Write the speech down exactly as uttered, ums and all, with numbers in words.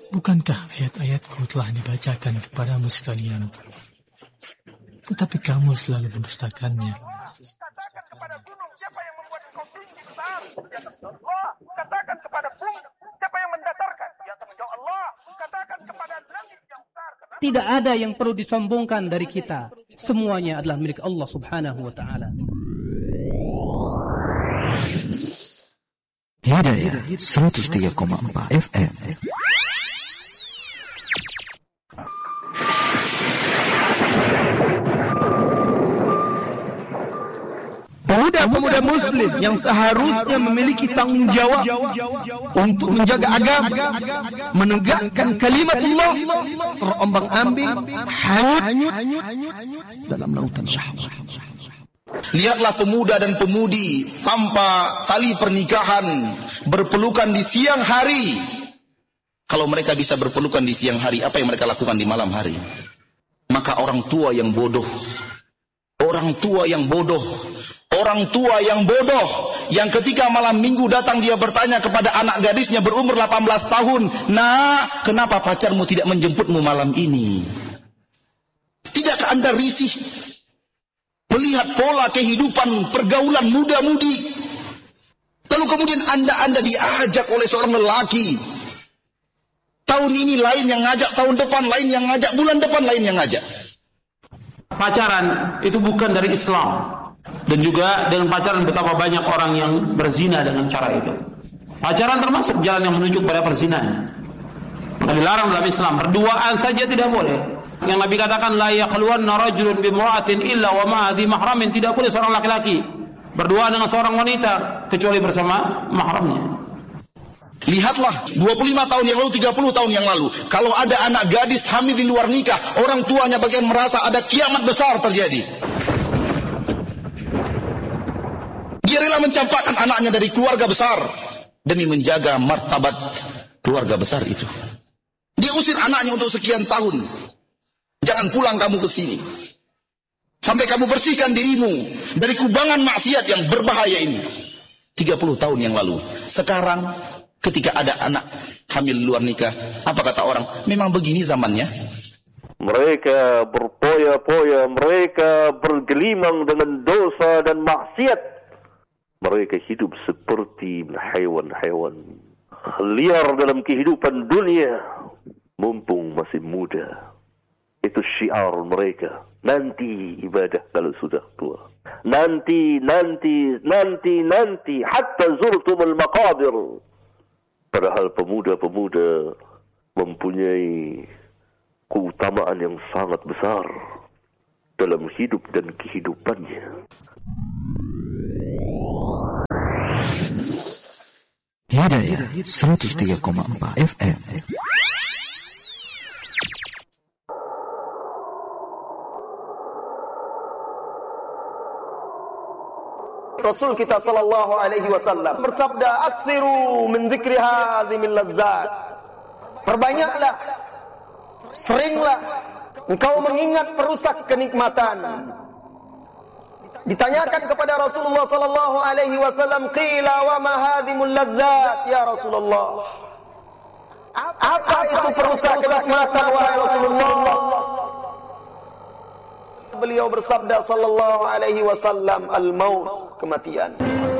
Bukankah ayat-ayatku telah dibacakan kepadamu sekalian? Tetapi kamu selalu mendustakannya. Katakan kepada gunung, siapa yang membuat engkau tinggi besar? Dia akan menjawab Allah. Katakan kepada bumi, siapa yang mendatarkan? Dia akan menjawab Allah. Katakan kepada langit yang besar. Tidak ada yang perlu disombongkan dari kita. Semuanya adalah milik Allah Subhanahu wa taala. Hidayah seratus tiga koma empat F M. Pemuda-pemuda muslim yang seharusnya memiliki tanggung jawab untuk menjaga agama, menegakkan kalimat Allah, terombang-ambing, hanyut dalam lautan syahwat. Lihatlah pemuda dan pemudi tanpa tali pernikahan berpelukan di siang hari. Kalau mereka bisa berpelukan di siang hari, apa yang mereka lakukan di malam hari? Maka orang tua yang bodoh, orang tua yang bodoh, orang tua yang bodoh, yang ketika malam minggu datang dia bertanya kepada anak gadisnya berumur delapan belas tahun, "Nak, kenapa pacarmu tidak menjemputmu malam ini?" Tidakkah Anda risih melihat pola kehidupan pergaulan muda-mudi? Lalu kemudian anda-anda diajak oleh seorang lelaki. Tahun ini lain yang ngajak, tahun depan lain yang ngajak, bulan depan lain yang ngajak. Pacaran itu bukan dari Islam. Dan juga dengan pacaran betapa banyak orang yang berzina dengan cara itu. Pacaran termasuk jalan yang menuju kepada perzinahan. Maka dilarang dalam Islam. Berduaan saja tidak boleh. Yang Nabi katakan la yakhluwanna rajulun bimra'atin illa wa ma'a dhi mahramin, tidak boleh seorang laki-laki berduaan dengan seorang wanita kecuali bersama mahramnya. Lihatlah dua puluh lima tahun yang lalu, tiga puluh tahun yang lalu, kalau ada anak gadis hamil di luar nikah, orang tuanya bagian merasa ada kiamat besar terjadi. Dia rela mencampakkan anaknya dari keluarga besar demi menjaga martabat keluarga besar itu. Dia usir anaknya untuk sekian tahun. Jangan pulang kamu ke sini sampai kamu bersihkan dirimu dari kubangan maksiat yang berbahaya ini. tiga puluh tahun yang lalu. Sekarang ketika ada anak hamil luar nikah, apa kata orang? Memang begini zamannya. Mereka berpoya-poya, mereka bergelimang dengan dosa dan maksiat. Mereka hidup seperti hewan-hewan liar dalam kehidupan dunia, mumpung masih muda. Itu syiar mereka. Nanti ibadah kalau sudah tua. Nanti, nanti, nanti, nanti. Hatta zurtumul maqabir. Padahal pemuda-pemuda mempunyai keutamaan yang sangat besar dalam hidup dan kehidupannya. Hidayah seratus tiga koma empat F M. Rasul kita sallallahu alaihi wasallam bersabda, "Aktsiru min dzikri hadzimil lazzat." Perbanyaklah, seringlah engkau mengingat perusak kenikmatan. Ditanyakan kepada Rasulullah sallallahu alaihi wasallam, "Qila wa ma hadzimul lazzat ya Rasulullah?" Apa itu perusak kenikmatan wahai Rasulullah? Beliau bersabda sallallahu alaihi wasallam, "Al-maut," kematian.